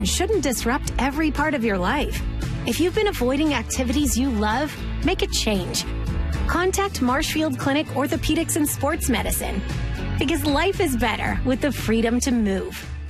shouldn't disrupt every part of your life. If you've been avoiding activities you love, make a change. Contact Marshfield Clinic Orthopedics and Sports Medicine, because life is better with the freedom to move.